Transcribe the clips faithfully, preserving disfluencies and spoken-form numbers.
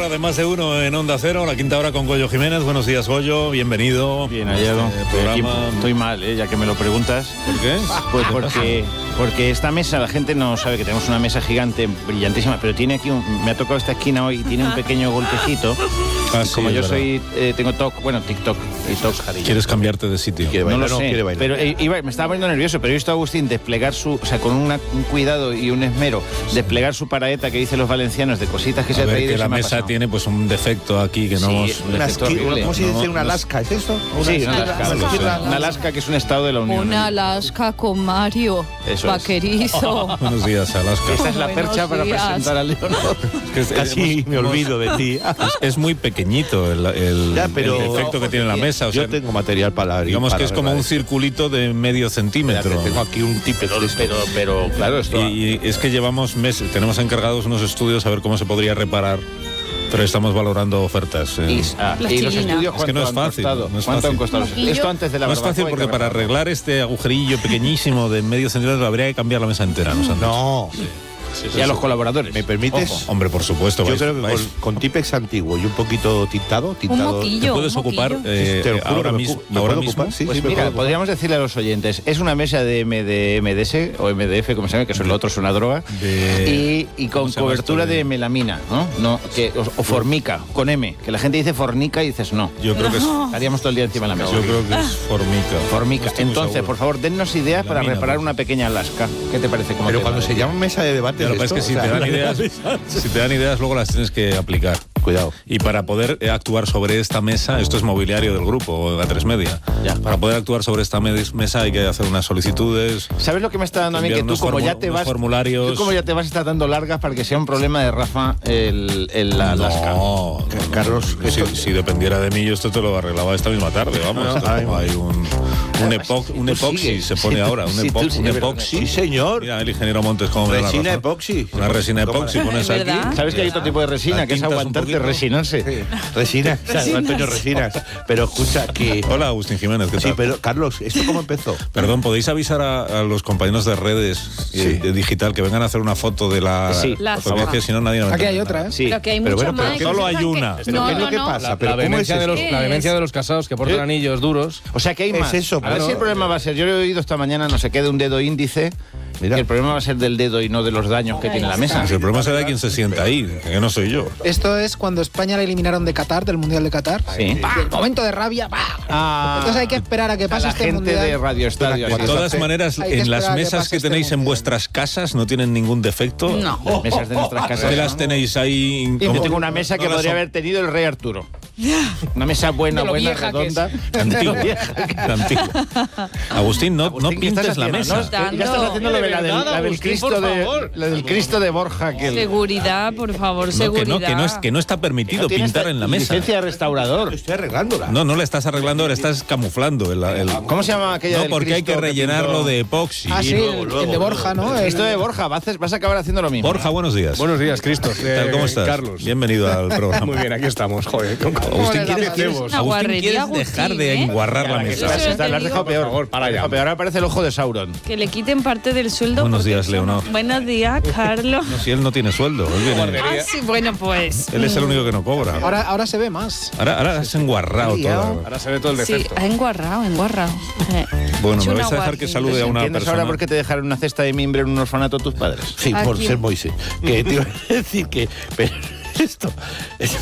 hora de Más de Uno en Onda Cero, la quinta hora con Goyo Jiménez. Buenos días, Goyo, bienvenido. Bien hallado. Este programa... Estoy mal, ¿eh? Ya que me lo preguntas. ¿Por qué? Pues porque, porque esta mesa, la gente no sabe que tenemos una mesa gigante, brillantísima, pero tiene aquí un... Me ha tocado esta esquina hoy y tiene un pequeño golpecito. Ah, sí, como yo verdad. soy... Eh, tengo TOC, bueno, TikTok. TikTok. ¿Quieres cambiarte de sitio? No bailar, lo no, sé, quiere bailar. pero eh, iba, me estaba poniendo nervioso, pero he visto a Agustín desplegar su... O sea, con una, un cuidado y un esmero, desplegar su paraeta que dicen los valencianos de cositas que A se ha ver, traído. que y la se me ha mesa pasado. tiene pues un defecto aquí que no Sí, hemos... un Una defecto esqui- horrible. ¿Cómo se dice? No, ¿Una no- Alaska? ¿Es eso? Una Sí, una esquirla, Alaska. una lo sé. esquirla, Una Alaska que es un estado de la Unión. Una Alaska con Mario, Eso es. vaquerizo. Buenos días, Alaska. Esta es la Buenos percha para días. presentar a Leonor. Es que es- Casi hemos- me hemos- olvido de ti. Es, es muy pequeñito el, el, Ya, pero- el defecto que tiene la mesa. O sea, Yo tengo material para... digamos para que es como un arreglar circulito de medio esto. centímetro. Mira, que tengo aquí un tipe Pero, pero, pero, claro, esto... Y, y es que llevamos meses, tenemos encargados unos estudios a ver cómo se podría reparar, pero estamos valorando ofertas. eh. Y, ah, y los Plastilina. estudios, Es que no ¿cuánto es han fácil, costado? no es ¿Cuánto fácil. han costado? Moquillo. Esto antes de la No es fácil barbacoa hay porque que para arreglarlo. arreglar este agujerillo pequeñísimo de medio centímetro habría que cambiar la mesa entera. ¿No? No, Y a los colaboradores. ¿me permites? Ojo. Hombre, por supuesto. Yo vais- creo que vais- con, con Tipex antiguo y un poquito tintado, Un tintado... moquillo. te puedes un ocupar moquillo. eh, Te lo juro ahora que me mismo. ocupo- ¿me ahora puedo mismo. ocupar? Sí, Pues sí, me mira, puedo ocupar. podríamos decirle a los oyentes, es una mesa de M D M D S o M D F, como se llama, que eso es lo otro, es una droga, De- y, y ¿cómo con se llama cobertura esto de- de melamina, ¿no? no que, o, o formica, con M, que la gente dice fornica y dices no. Yo creo que es, Estaríamos todo el día encima de la mesa. yo creo que es formica. Formica. No estoy muy Entonces, seguro. por favor, dennos ideas para Melamina, reparar pues. una pequeña Alaska. ¿Qué te parece? Como Pero que- cuando se llama mesa de debate... Ya, lo que pasa es que si te dan ideas, si te dan ideas luego las tienes que aplicar. Cuidado. Y para poder eh, actuar sobre esta mesa, esto es mobiliario del grupo, A tres Media. Ya. Para poder actuar sobre esta me- mesa hay que hacer unas solicitudes. ¿Sabes lo que me está dando a mí? Enviar Que tú unos como ya formu- te unos vas... formularios. Tú como ya te vas está dando largas para que sea un problema de Rafa el, el la Alaska. No, Carlos, si, esto- si dependiera de mí, yo esto te lo arreglaba esta misma tarde, vamos. No, Esto ay, como hay un, un, epox, un tú epoxi, sigue. se pone Sí, ahora, un, sí, tú epox, sigue, un pero- epoxi. Sí, señor. Mira, el ingeniero Montes cómo me da la Resina razón. epoxi. Una resina ¿Cómo? epoxi, pones aquí. ¿Verdad? ¿Sabes que hay otro tipo de resina? La Que es tintas un aguantarte, poquito. resinarse. Sí. Resinas, Antonio Resinas. Pero escucha que... Hola, Agustín Jiménez, ¿qué tal? Sí, pero Carlos, ¿esto cómo empezó? Perdón, ¿podéis avisar a, a los compañeros de redes eh, Sí. de digital que vengan a hacer una foto de la Sí. La fotografía? zona. Si no, nadie nos Aquí hay entiende otra, nada. ¿eh? Sí. Pero que hay Pero mucha bueno, pero más. que solo hay que- una. ¿Pero no, qué es lo no, que no. pasa? La, ¿Pero la cómo es vehemencia de eso? los, ¿Qué la vehemencia es? de los casados que portan ¿Eh? anillos duros. O sea que hay Es más. eso, A ver claro. si el problema va a ser. Yo lo he oído esta mañana, no sé qué, de un dedo índice. Mira. Que el problema va a ser del dedo y no de los daños que tiene la mesa. Pues el problema será de quién se sienta ahí, que no soy yo. Esto es cuando España la eliminaron de Qatar, del Mundial de Qatar. Sí. Y el momento de rabia, ¡bah! Ah, Entonces hay que esperar a que a pase la este gente Mundial. de Radio Estadio. De así. todas maneras, Hay que en las esperar a que mesas pase que este tenéis en mundial. vuestras casas no tienen ningún defecto. No. Las mesas de nuestras casas. ¿Qué las tenéis ahí? Yo ¿Cómo? tengo una mesa que No las podría son- haber tenido el rey Arturo. Una mesa buena, De lo buena, vieja que es. redonda. Antigua. De lo vieja que es. Antigua. Agustín, no, Agustín, no ¿qué estás pintes la haciendo? mesa. No, que ya estás haciendo lo de la del, la del Cristo de, la del Cristo de Borja. Que el- Seguridad, por favor, No, que seguridad. no, que no, es, que no está permitido no tiene pintar esta en la mesa. licencia de restaurador. Estoy arreglándola. No, no la estás arreglando, la estás camuflando. El, el- ¿Cómo se llama aquella no, del porque hay que Cristo rellenarlo pintó? de epoxi. Ah, sí, luego, el, luego, el de Borja, ¿no? El- Cristo de Borja, vas a, vas a acabar haciendo lo mismo. Borja, buenos días. Buenos días, Cristo. ¿Qué tal? ¿Cómo estás? Carlos. Bienvenido al programa. Muy bien, aquí estamos. Joder, con Agustín, Joder, ¿quieres, la quieres- verdad. Una Agustín, guarrería, ¿quieres Agustín, dejar de ¿eh? enguarrar la Ya, mesa? Eso Las, te las has digo. dejado peor. Por favor, para Las has allá. dejado peor. Ahora parece el ojo de Sauron. Que le quiten parte del sueldo. Buenos porque días, eso- Leonor. Buenos días, Carlos. No, si él no tiene sueldo. Él, viene- Ah, sí, bueno, pues. él es el único que no cobra. Ahora, ahora se ve más. Ahora, ahora has enguarrado todo. Ahora se ve todo el Sí, defecto. ha enguarrado, enguarrado. Eh, Bueno, hecho me una vais a dejar que guarrería. salude a una ¿Entiendes persona. ahora por qué te dejaron una cesta de mimbre en un orfanato tus padres? Sí, por Aquí. ser Moisés. Que te iba a decir que... Pero esto... es-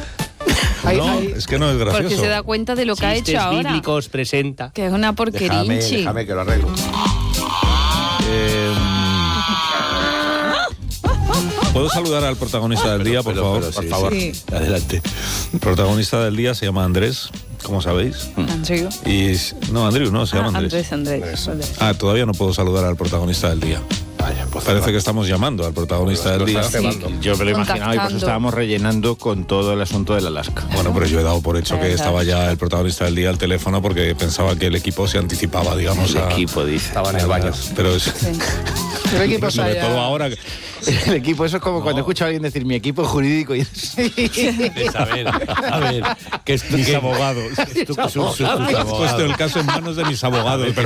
Hay- No, hay- es que no es gracioso. Porque se da cuenta de lo que ha hecho ahora. bíblicos presenta. Que es una Déjame, porquerinchi. déjame que lo arreglo. Eh, ¿Puedo saludar al protagonista del día, por Pero, favor? pero por sí, favor. Sí. Adelante. El protagonista del día se llama Andrés, como sabéis. Andrew. Y s- no, Andrew, no, se llama Ah, Andrés. Andrés, Andrés. Andrés. Ah, todavía no puedo saludar al protagonista del día. Vaya, pues Parece que estamos llamando al protagonista del día. Sí. Yo me lo imaginaba y por eso Contactando. estábamos rellenando con todo el asunto del Alaska. Bueno, pero yo he dado por hecho que Exacto. estaba ya el protagonista del día al teléfono porque pensaba que el equipo se anticipaba, digamos, El a... equipo, dice. Estaba en el baño. Pero es... Sí. el equipo sobre se haya- todo ahora... El equipo, eso es como cuando escucho a alguien decir mi equipo jurídico y es... A ver, a ver. Que esto, Mis que- abogados. esto que es un- He puesto el caso en manos de mis abogados.